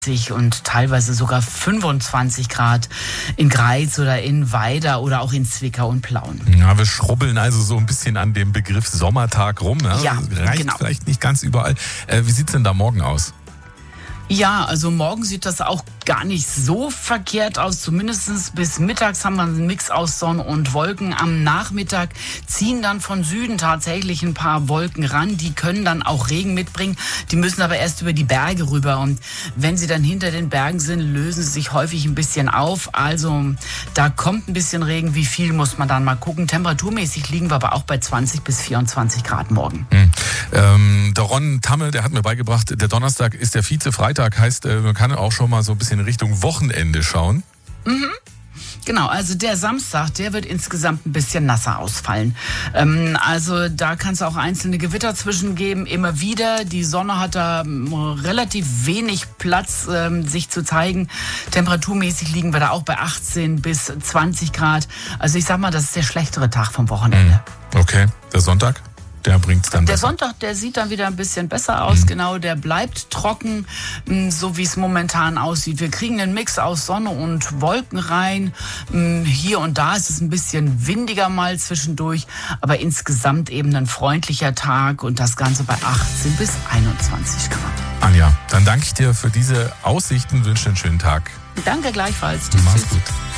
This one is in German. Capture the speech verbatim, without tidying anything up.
und teilweise sogar fünfundzwanzig Grad in Greiz oder in Weida oder auch in Zwickau und Plauen. Ja, wir schrubbeln also so ein bisschen an dem Begriff Sommertag rum. Ne? Ja, reicht genau. Vielleicht nicht ganz überall. Äh, wie sieht's denn da morgen aus? Ja, also morgen sieht das auch gar nicht so verkehrt aus. Zumindest bis mittags haben wir einen Mix aus Sonne und Wolken. Am Nachmittag ziehen dann von Süden tatsächlich ein paar Wolken ran. Die können dann auch Regen mitbringen. Die müssen aber erst über die Berge rüber. Und wenn sie dann hinter den Bergen sind, lösen sie sich häufig ein bisschen auf. Also da kommt ein bisschen Regen. Wie viel, muss man dann mal gucken. Temperaturmäßig liegen wir aber auch bei zwanzig bis vierundzwanzig Grad morgen. Hm. Ähm, der Ron Tamme, der hat mir beigebracht, der Donnerstag ist der Vize-Freitag. Heißt, man kann auch schon mal so ein bisschen in Richtung Wochenende schauen. Mhm. Genau, also der Samstag, der wird insgesamt ein bisschen nasser ausfallen. Ähm, also da kann es auch einzelne Gewitter zwischengeben, immer wieder. Die Sonne hat da ähm, relativ wenig Platz, ähm, sich zu zeigen. Temperaturmäßig liegen wir da auch bei achtzehn bis zwanzig Grad. Also ich sag mal, das ist der schlechtere Tag vom Wochenende. Okay, der Sonntag? Der bringt's dann Der besser. Sonntag, der sieht dann wieder ein bisschen besser aus, mhm. genau, der bleibt trocken, so wie es momentan aussieht. Wir kriegen einen Mix aus Sonne und Wolken rein. Hier und da ist es ein bisschen windiger mal zwischendurch, aber insgesamt eben ein freundlicher Tag und das Ganze bei achtzehn bis einundzwanzig Grad. Anja, dann danke ich dir für diese Aussichten, wünsche einen schönen Tag. Danke gleichfalls. Tschüss. Mach's gut.